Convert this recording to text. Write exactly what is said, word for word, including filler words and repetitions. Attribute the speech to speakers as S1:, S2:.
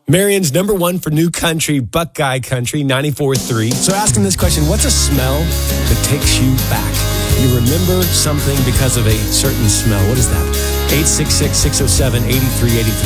S1: Marion's number one for new country, Buckeye Country, ninety-four three. So asking this question, what's a smell that takes you back? You remember something because of a certain smell. What is that? eight six six, six oh seven, eight three eight three.